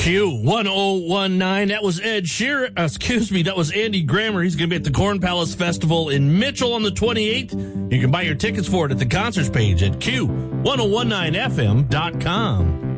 Q1019. That was Ed Sheeran. That was Andy Grammer. He's going to be at the Corn Palace Festival in Mitchell on the 28th. You can buy your tickets for it at the concerts page at Q1019FM.com.